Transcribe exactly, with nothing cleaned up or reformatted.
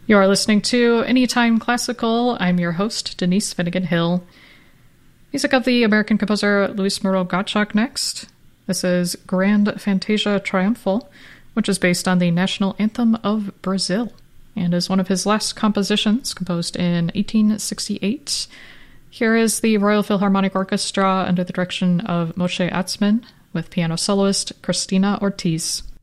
You are listening to Anytime Classical. I'm your host, Denise Finnegan Hill. Music of the American composer Luis Muro Gottschalk next. This is Grand Fantasia Triumphal, which is based on the national anthem of Brazil, and is one of his last compositions, composed in eighteen sixty-eight. Here is the Royal Philharmonic Orchestra under the direction of Moshe Atzman, with piano soloist Christina Ortiz.